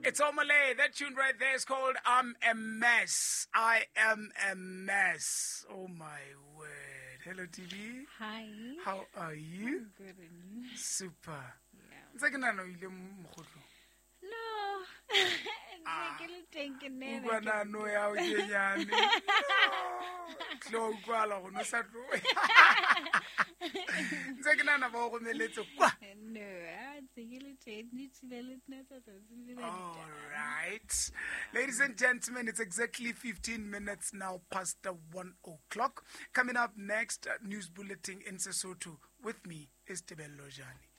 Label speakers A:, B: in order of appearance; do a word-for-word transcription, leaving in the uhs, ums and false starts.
A: It's Omale. That tune right there is called I'm a Mess. I am a mess. Oh my word. Hello, T V.
B: Hi.
A: How are you?
B: I'm good, and you?
A: Super.
B: Yeah.
A: Ntse ke nahana o ile mokgotlong.
B: No.
A: Ah.
B: Ke le teng ke ne
A: Utlwa nano ya o kenyane. Tlo utlwala go no sa tloe. Ntse ke nahana ba o romeletse kwa.
B: No, ah, tse ke le teng di tsile le nna tsa tsile ba
A: All
B: di.
A: right. Ladies and gentlemen, it's exactly fifteen minutes now past the one o'clock. Coming up next, uh, News Bulletin in Sesotho. With me is Tebello Jani.